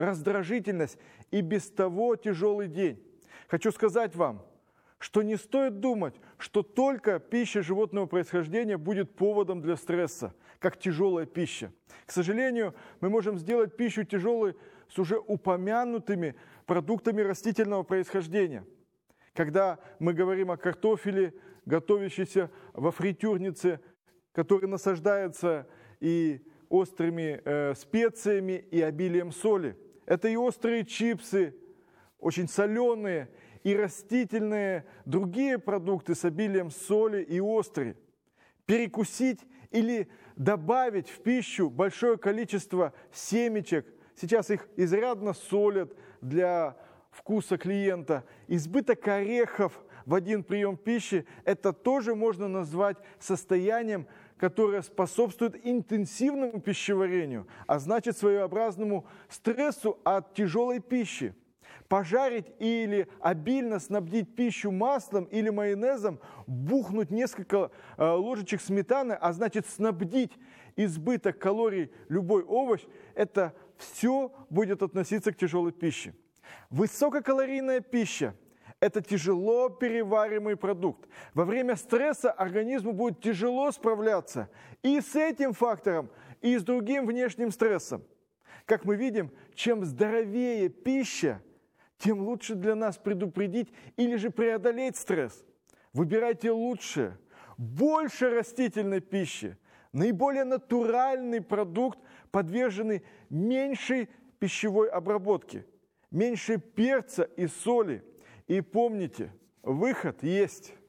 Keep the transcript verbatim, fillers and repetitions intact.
раздражительность и без того тяжелый день. Хочу сказать вам, что не стоит думать, что только пища животного происхождения будет поводом для стресса, как тяжелая пища. К сожалению, мы можем сделать пищу тяжелой с уже упомянутыми продуктами растительного происхождения. Когда мы говорим о картофеле, готовящейся во фритюрнице, который насаждается и острыми э, специями, и обилием соли. Это и острые чипсы, очень соленые, и растительные другие продукты с обилием соли и остри. Перекусить или добавить в пищу большое количество семечек, сейчас их изрядно солят для вкуса клиента, избыток орехов в один прием пищи, это тоже можно назвать состоянием, которое способствует интенсивному пищеварению, а значит своеобразному стрессу от тяжелой пищи. Пожарить или обильно снабдить пищу маслом или майонезом, бухнуть несколько ложечек сметаны, а значит снабдить избыток калорий любой овощ, это все будет относиться к тяжелой пище. Высококалорийная пища – это тяжело перевариваемый продукт. Во время стресса организму будет тяжело справляться и с этим фактором, и с другим внешним стрессом. Как мы видим, чем здоровее пища, тем лучше для нас предупредить или же преодолеть стресс. Выбирайте лучшее, больше растительной пищи, наиболее натуральный продукт, подверженный меньшей пищевой обработке, меньше перца и соли. И помните, выход есть.